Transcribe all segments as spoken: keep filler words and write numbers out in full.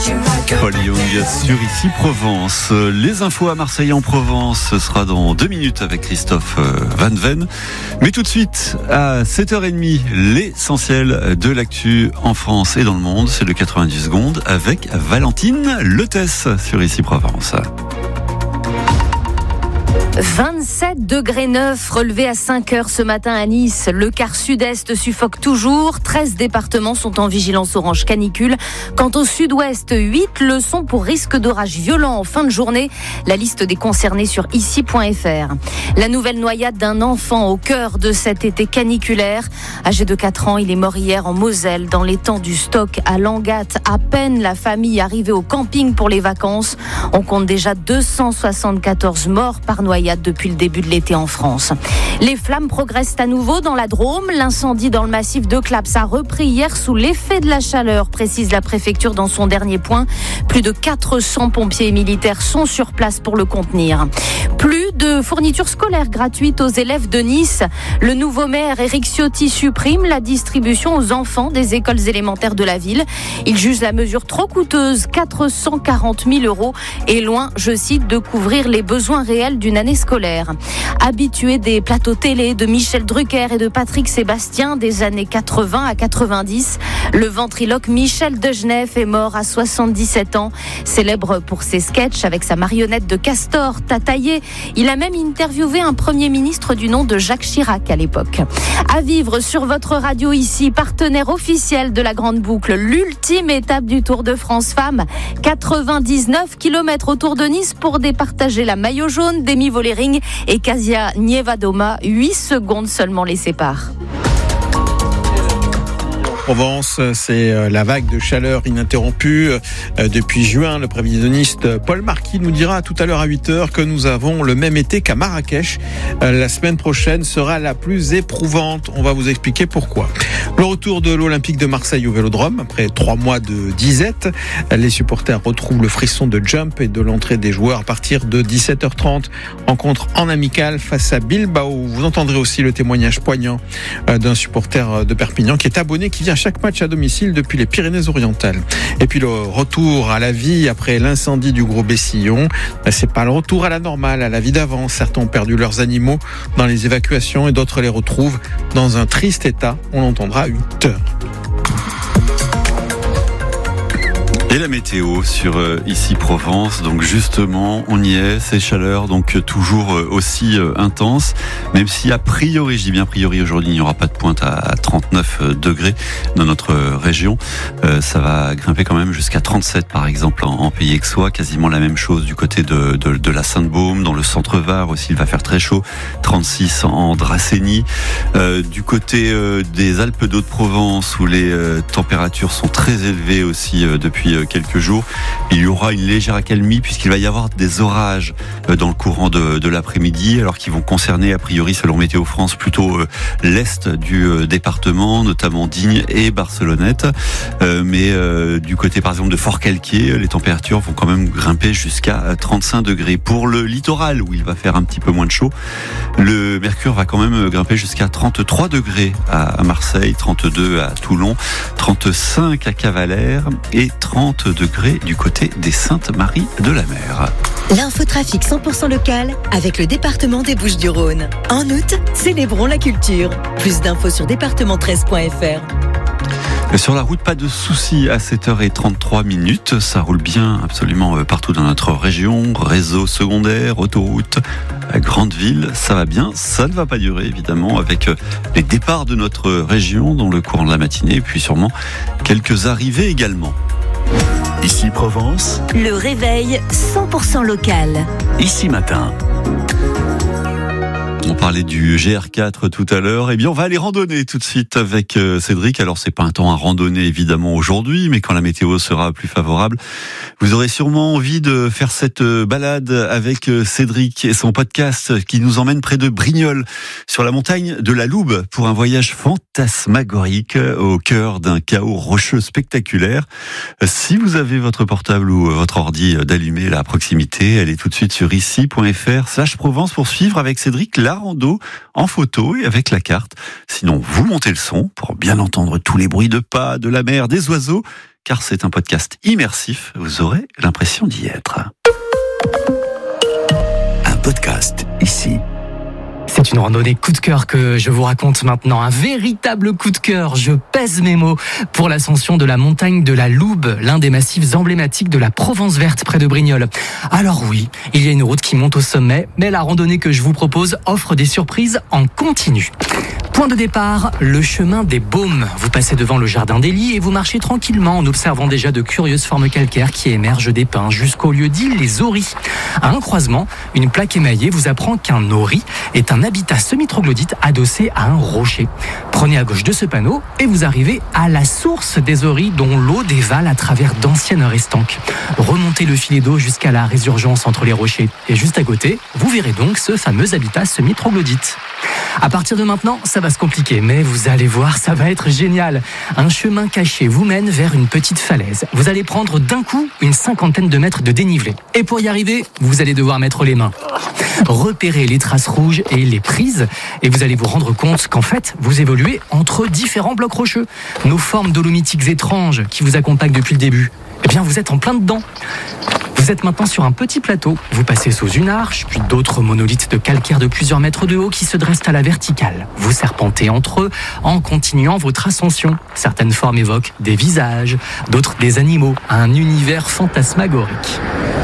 Paul Young sur Ici Provence. Les infos à Marseille en Provence, ce sera dans deux minutes avec Christophe Van Ven. Mais tout de suite, à sept heures trente, l'essentiel de l'actu en France et dans le monde, c'est le quatre-vingt-dix secondes avec Valentine Letès sur Ici Provence. vingt-sept degrés neuf relevés à cinq heures ce matin à Nice. Le quart sud-est suffoque toujours. treize départements sont en vigilance orange canicule. Quant au sud-ouest, huit le sont pour risque d'orage violent en fin de journée. La liste des concernés sur ici point f r. La nouvelle noyade d'un enfant au cœur de cet été caniculaire. Âgé de quatre ans, il est mort hier en Moselle, dans l'étang du Stock à Langat. À peine la famille arrivée au camping pour les vacances. On compte déjà deux cent soixante-quatorze morts par noyade depuis le début de l'été en France. Les flammes progressent à nouveau dans la Drôme. L'incendie dans le massif de Claps a repris hier sous l'effet de la chaleur, précise la préfecture dans son dernier point. Plus de quatre cents pompiers et militaires sont sur place pour le contenir. Plus de fournitures scolaires gratuites aux élèves de Nice. Le nouveau maire Éric Ciotti supprime la distribution aux enfants des écoles élémentaires de la ville. Il juge la mesure trop coûteuse, quatre cent quarante mille euros, et loin, je cite, de couvrir les besoins réels d'une année scolaire. Habitué des plateaux télé de Michel Drucker et de Patrick Sébastien des années quatre-vingts à quatre-vingt-dix, le ventriloque Michel Degenef est mort à soixante-dix-sept ans. Célèbre pour ses sketchs avec sa marionnette de castor tataillé, il a même interviewé un Premier ministre du nom de Jacques Chirac à l'époque. À vivre sur votre radio ici, partenaire officiel de la Grande Boucle, l'ultime étape du Tour de France Femmes. quatre-vingt-dix-neuf kilomètres autour de Nice pour départager la maillot jaune d'Emi Vollering et Kasia Nievadoma. huit secondes seulement les séparent. Provence, c'est la vague de chaleur ininterrompue depuis juin. Le prévisionniste Paul Marquis nous dira tout à l'heure à huit heures que nous avons le même été qu'à Marrakech. La semaine prochaine sera la plus éprouvante. On va vous expliquer pourquoi. Le retour de l'Olympique de Marseille au Vélodrome après trois mois de disette. Les supporters retrouvent le frisson de jump et de l'entrée des joueurs à partir de dix-sept heures trente. Rencontre en amical face à Bilbao. Vous entendrez aussi le témoignage poignant d'un supporter de Perpignan qui est abonné, qui vient chaque match à domicile depuis les Pyrénées-Orientales. Et puis le retour à la vie après l'incendie du Gros Bessillon. C'est pas le retour à la normale, à la vie d'avant. Certains ont perdu leurs animaux dans les évacuations et d'autres les retrouvent dans un triste état. On l'entendra à huit heures. Et la météo sur euh, Ici Provence, donc justement on y est, ces chaleurs donc euh, toujours euh, aussi euh, intenses, même si a priori, je dis bien a priori aujourd'hui il n'y aura pas de pointe à, à trente-neuf degrés dans notre euh, région, euh, ça va grimper quand même jusqu'à trente-sept par exemple en, en Pays Aixois, quasiment la même chose du côté de, de, de la Sainte-Baume, dans le centre-Var aussi il va faire très chaud, trente-six en Dracénie, euh, du côté euh, des Alpes d'Haute-Provence où les euh, températures sont très élevées aussi euh, depuis quelques jours. Il y aura une légère accalmie puisqu'il va y avoir des orages dans le courant de, de l'après-midi, alors qu'ils vont concerner a priori selon Météo France plutôt l'est du département, notamment Digne et Barcelonnette. Euh, mais euh, du côté par exemple de Fort-Calquier, les températures vont quand même grimper jusqu'à trente-cinq degrés. Pour le littoral où il va faire un petit peu moins de chaud, le mercure va quand même grimper jusqu'à trente-trois degrés à Marseille, trente-deux à Toulon, trente-cinq à Cavalère et trente degrés du côté des Saintes-Maries de la Mer. L'infotrafic cent pour cent local avec le département des Bouches-du-Rhône. En août, célébrons la culture. Plus d'infos sur département treize point f r. Sur la route, pas de soucis à sept heures trente-trois minutes. Ça roule bien absolument partout dans notre région. Réseau secondaire, autoroute, grande ville, ça va bien. Ça ne va pas durer évidemment avec les départs de notre région dans le courant de la matinée et puis sûrement quelques arrivées également. Ici Provence, le réveil cent pour cent local. Ici matin. On parlait du G R quatre tout à l'heure. Eh bien, on va aller randonner tout de suite avec Cédric. Alors, c'est pas un temps à randonner évidemment aujourd'hui, mais quand la météo sera plus favorable, vous aurez sûrement envie de faire cette balade avec Cédric et son podcast qui nous emmène près de Brignoles, sur la montagne de la Loube, pour un voyage fantasmagorique au cœur d'un chaos rocheux spectaculaire. Si vous avez votre portable ou votre ordi d'allumer là à proximité, allez tout de suite sur ici point f r slash Provence pour suivre avec Cédric la rando en photo et avec la carte. Sinon, vous montez le son pour bien entendre tous les bruits de pas, de la mer, des oiseaux car c'est un podcast immersif. Vous aurez l'impression d'y être. Un podcast ici. C'est une randonnée coup de cœur que je vous raconte maintenant. Un véritable coup de cœur, je pèse mes mots, pour l'ascension de la montagne de la Loube, l'un des massifs emblématiques de la Provence verte près de Brignoles. Alors oui, il y a une route qui monte au sommet, mais la randonnée que je vous propose offre des surprises en continu. Point de départ, le chemin des Baumes. Vous passez devant le jardin des Lys et vous marchez tranquillement en observant déjà de curieuses formes calcaires qui émergent des pins jusqu'au lieu dit les Auris. À un croisement, une plaque émaillée vous apprend qu'un Auri est un habitat semi-troglodyte adossé à un rocher. Prenez à gauche de ce panneau et vous arrivez à la source des Auris dont l'eau dévale à travers d'anciennes restanques. Remontez le filet d'eau jusqu'à la résurgence entre les rochers. Et juste à côté, vous verrez donc ce fameux habitat semi-troglodyte. À partir de maintenant, ça va se compliquer, mais vous allez voir, ça va être génial. Un chemin caché vous mène vers une petite falaise. Vous allez prendre d'un coup une cinquantaine de mètres de dénivelé. Et pour y arriver, vous allez devoir mettre les mains. Repérez les traces rouges et les prises, et vous allez vous rendre compte qu'en fait, vous évoluez entre différents blocs rocheux. Nos formes dolomitiques étranges qui vous accompagnent depuis le début. Eh bien, vous êtes en plein dedans. Vous êtes maintenant sur un petit plateau. Vous passez sous une arche, puis d'autres monolithes de calcaire de plusieurs mètres de haut qui se dressent à la verticale. Vous serpentez entre eux en continuant votre ascension. Certaines formes évoquent des visages, d'autres des animaux. Un univers fantasmagorique.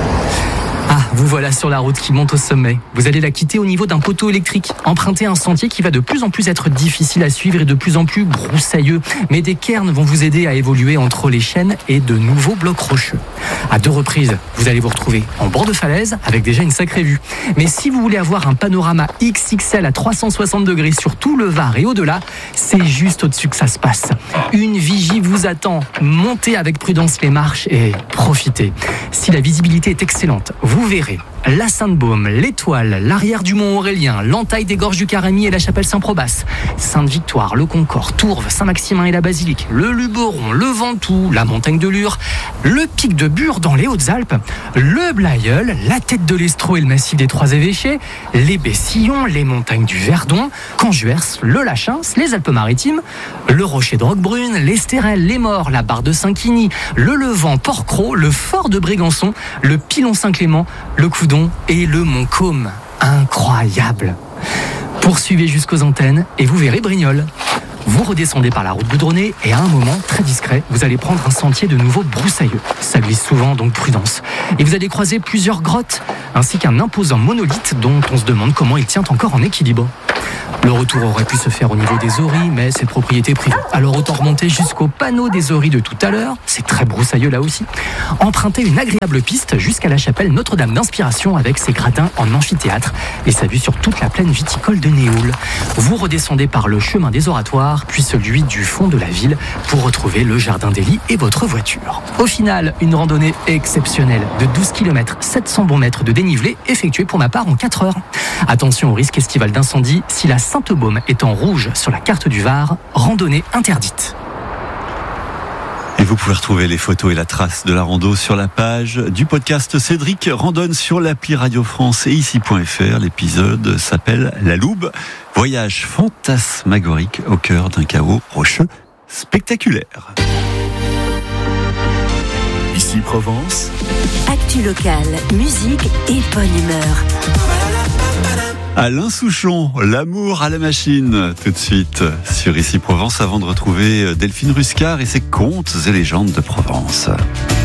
Ah, vous voilà sur la route qui monte au sommet. Vous allez la quitter au niveau d'un poteau électrique. Empruntez un sentier qui va de plus en plus être difficile à suivre et de plus en plus broussailleux. Mais des cairns vont vous aider à évoluer entre les chênes et de nouveaux blocs rocheux. À deux reprises, vous allez vous retrouver en bord de falaise avec déjà une sacrée vue. Mais si vous voulez avoir un panorama X X L à trois cent soixante degrés sur tout le Var et au-delà, c'est juste au-dessus que ça se passe. Une vigie vous attend. Montez avec prudence les marches et profitez. Si la visibilité est excellente, vous verrez la Sainte-Baume, l'Étoile, l'arrière du Mont Aurélien, l'entaille des gorges du Carémie et la chapelle Saint-Probace, Sainte-Victoire, le Concorde, Tourves, Saint-Maximin et la Basilique, le Luberon, le Ventoux, la montagne de Lure, le pic de Bure dans les Hautes-Alpes, le Blayeul, la tête de l'Estro et le massif des Trois-Évêchés, les Bessillons, les montagnes du Verdon, Canjuers, le Lachins, les Alpes-Maritimes, le Rocher de Roquebrune, les Stérel, les Morts, la Barre de Saint-Quiny, le Levant, Port-Cros, le Fort de Brégançon, le Pilon Saint-Clément, le Coudon et le Mont Côme. Incroyable! Poursuivez jusqu'aux antennes et vous verrez Brignoles. Vous redescendez par la route goudronnée et à un moment très discret, vous allez prendre un sentier de nouveau broussailleux. Ça glisse souvent, donc prudence. Et vous allez croiser plusieurs grottes ainsi qu'un imposant monolithe dont on se demande comment il tient encore en équilibre. Le retour aurait pu se faire au niveau des Auris, mais c'est propriété privée. Alors autant remonter jusqu'au panneau des Auris de tout à l'heure, c'est très broussailleux là aussi. Empruntez une agréable piste jusqu'à la chapelle Notre-Dame d'Inspiration avec ses gradins en amphithéâtre et sa vue sur toute la plaine viticole de Néoul. Vous redescendez par le chemin des Oratoires, puis celui du fond de la ville pour retrouver le jardin des Lys et votre voiture. Au final, une randonnée exceptionnelle de douze kilomètres, sept cents bons mètres de dénivelé effectuée pour ma part en quatre heures. Attention au risque estival d'incendie, si la Sainte-Baume est en rouge sur la carte du Var, randonnée interdite. Et vous pouvez retrouver les photos et la trace de la rando sur la page du podcast Cédric Randonne sur l'appli Radio France et ici point F R. L'épisode s'appelle La Loube, voyage fantasmagorique au cœur d'un chaos rocheux spectaculaire. Ici Provence. Actu locale, musique et bonne humeur. Alain Souchon, l'amour à la machine, tout de suite sur Ici Provence avant de retrouver Delphine Ruscard et ses contes et légendes de Provence.